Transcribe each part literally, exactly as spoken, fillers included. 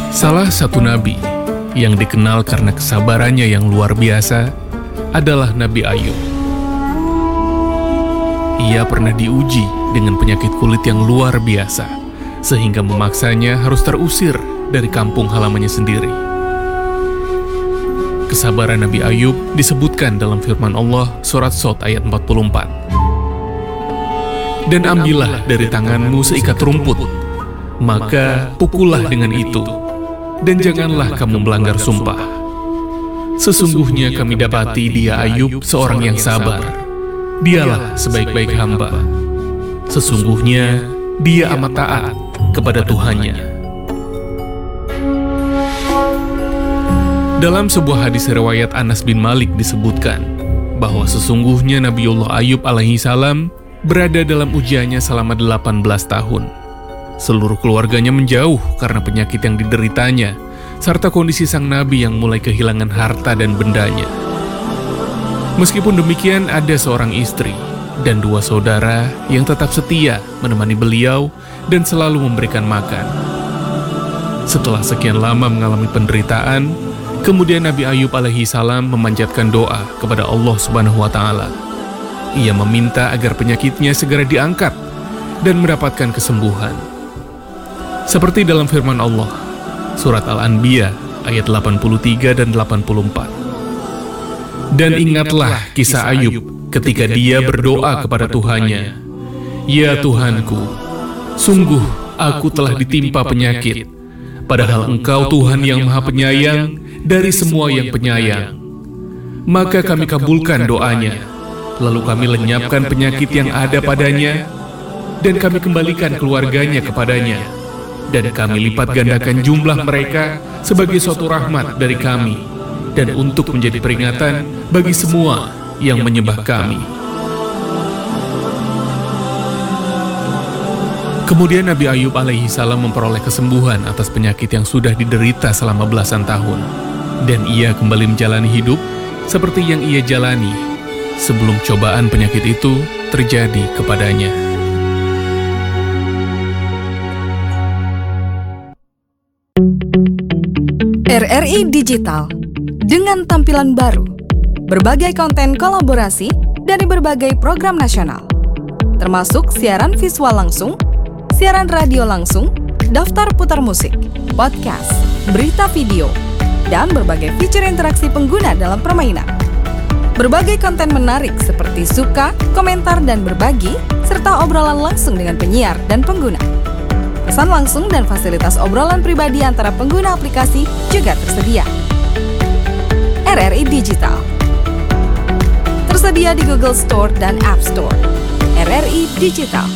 Salah satu nabi yang dikenal karena kesabarannya yang luar biasa adalah Nabi Ayub. Ia pernah diuji dengan penyakit kulit yang luar biasa, sehingga memaksanya harus terusir dari kampung halamannya sendiri. Kesabaran Nabi Ayub disebutkan dalam firman Allah surat Shad ayat empat puluh empat. Dan ambillah dari tanganmu seikat rumput, maka pukullah dengan itu, dan janganlah kamu melanggar sumpah. Sesungguhnya kami dapati dia Ayub seorang yang sabar. Dialah sebaik-baik hamba. Sesungguhnya dia amat taat kepada Tuhannya. Dalam sebuah hadis riwayat Anas bin Malik disebutkan bahwa sesungguhnya Nabiullah Ayub alaihi salam berada dalam ujiannya selama delapan belas tahun. Seluruh keluarganya menjauh karena penyakit yang dideritanya, serta kondisi sang nabi yang mulai kehilangan harta dan bendanya. Meskipun demikian, ada seorang istri dan dua saudara yang tetap setia menemani beliau dan selalu memberikan makan. Setelah sekian lama mengalami penderitaan, kemudian Nabi Ayub alaihi salam memanjatkan doa kepada Allah Subhanahu wa taala. Ia meminta agar penyakitnya segera diangkat dan mendapatkan kesembuhan. Seperti dalam firman Allah, surat Al-Anbiya ayat delapan puluh tiga dan delapan puluh empat. Dan ingatlah kisah Ayub ketika dia berdoa kepada Tuhannya, "Ya Tuhanku, sungguh aku telah ditimpa penyakit, padahal Engkau Tuhan yang Maha Penyayang dari semua yang penyayang." Maka kami kabulkan doanya, lalu kami lenyapkan penyakit yang ada padanya, dan kami kembalikan keluarganya kepadanya, dan kami lipat gandakan jumlah mereka sebagai suatu rahmat dari kami, dan untuk menjadi peringatan bagi semua yang menyembah kami. Kemudian Nabi Ayub alaihi salam memperoleh kesembuhan atas penyakit yang sudah diderita selama belasan tahun, dan ia kembali menjalani hidup seperti yang ia jalani sebelum cobaan penyakit itu terjadi kepadanya. R R I Digital dengan tampilan baru, berbagai konten kolaborasi dari berbagai program nasional, termasuk siaran visual langsung, siaran radio langsung, daftar putar musik, podcast, berita video, dan berbagai fitur interaksi pengguna dalam permainan. Berbagai konten menarik seperti suka, komentar, dan berbagi, serta obrolan langsung dengan penyiar dan pengguna. Pesan langsung dan fasilitas obrolan pribadi antara pengguna aplikasi juga tersedia. R R I Digital tersedia di Google Store dan App Store. R R I Digital.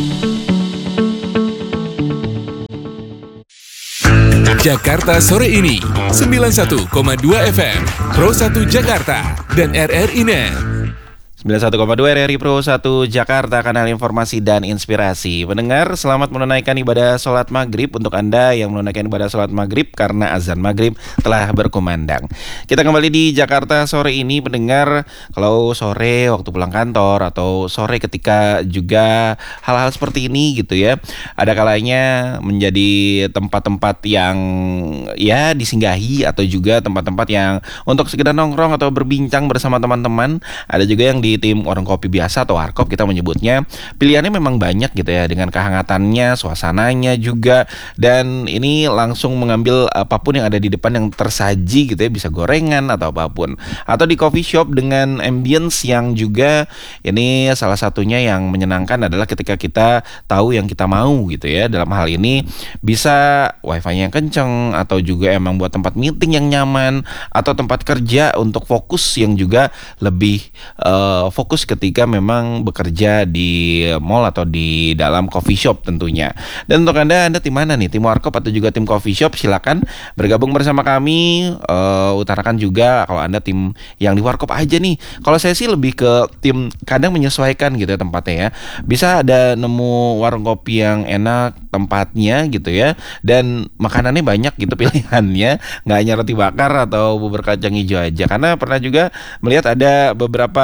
Jakarta Sore Ini sembilan puluh satu koma dua F M Pro satu Jakarta dan R R I Net. sembilan puluh satu koma dua R R I Pro satu Jakarta, kanal informasi dan inspirasi. Pendengar, selamat menunaikan ibadah sholat maghrib untuk Anda yang menunaikan ibadah sholat maghrib karena azan maghrib telah berkumandang. Kita kembali di Jakarta Sore Ini, pendengar. Kalau sore waktu pulang kantor atau sore ketika juga hal-hal seperti ini gitu ya, ada kalanya menjadi tempat-tempat yang ya disinggahi atau juga tempat-tempat yang untuk sekedar nongkrong atau berbincang bersama teman-teman. Ada juga yang di di tim warung kopi biasa atau warkop kita menyebutnya. Pilihannya memang banyak gitu ya, dengan kehangatannya, suasananya juga, dan ini langsung mengambil apapun yang ada di depan yang tersaji gitu ya, bisa gorengan atau apapun. Atau di coffee shop dengan ambience yang juga ini salah satunya yang menyenangkan adalah ketika kita tahu yang kita mau gitu ya. Dalam hal ini bisa wifi-nya yang kenceng, atau juga emang buat tempat meeting yang nyaman, atau tempat kerja untuk fokus yang juga lebih uh, fokus ketika memang bekerja di mall atau di dalam coffee shop tentunya. Dan untuk Anda, Anda tim mana nih? Tim warkop atau juga tim coffee shop? Silakan bergabung bersama kami. Uh, utarakan juga kalau Anda tim yang di warkop aja nih. Kalau saya sih lebih ke tim kadang menyesuaikan gitu ya tempatnya ya. Bisa ada nemu warung kopi yang enak tempatnya gitu ya, dan makanannya banyak gitu pilihannya, nggak hanya roti bakar atau bubur kacang hijau aja. Karena pernah juga melihat ada beberapa menu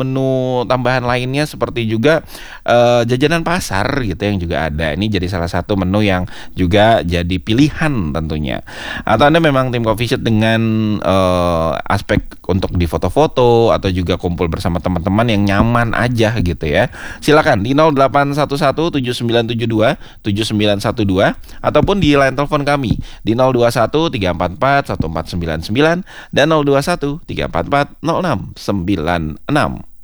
menu tambahan lainnya seperti juga uh, jajanan pasar gitu yang juga ada. Ini jadi salah satu menu yang juga jadi pilihan tentunya. Atau Anda memang tim coffee shop dengan uh, aspek untuk di foto-foto atau juga kumpul bersama teman-teman yang nyaman aja gitu ya. Silakan di nol delapan satu satu tujuh sembilan tujuh dua tujuh sembilan satu dua ataupun di line telepon kami di nol dua satu tiga empat empat satu empat sembilan sembilan dan nol dua satu tiga empat empat nol enam sembilan enam.